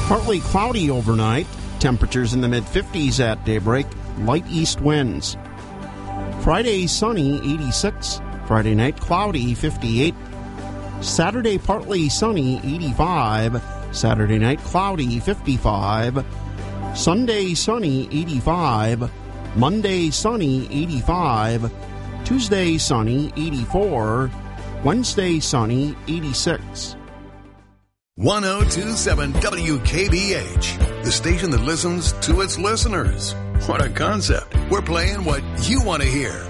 Partly cloudy overnight. Temperatures in the mid-50s at daybreak. Light east winds. Friday, sunny, 86. Friday night, cloudy, 58. Saturday, partly sunny, 85. Saturday night, cloudy, 55. Sunday, sunny, 85. Monday, sunny, 85. Tuesday, sunny, 84. Wednesday, sunny, 86. 1027 WKBH, the station that listens to its listeners. What a concept. We're playing what you want to hear.